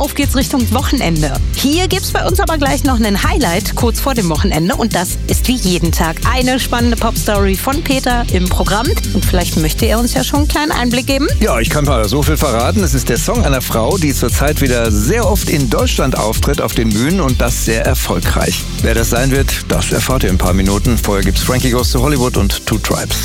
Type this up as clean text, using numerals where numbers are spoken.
Auf geht's Richtung Wochenende. Hier gibt's bei uns aber gleich noch einen Highlight kurz vor dem Wochenende und das ist wie jeden Tag eine spannende Popstory von Peter im Programm. Und vielleicht möchte er uns ja schon einen kleinen Einblick geben. Ja, ich kann mal so viel verraten. Es ist der Song einer Frau, die zurzeit wieder sehr oft in Deutschland auftritt auf den Bühnen und das sehr erfolgreich. Wer das sein wird, das erfahrt ihr in ein paar Minuten. Vorher gibt's Frankie Goes to Hollywood und Two Tribes.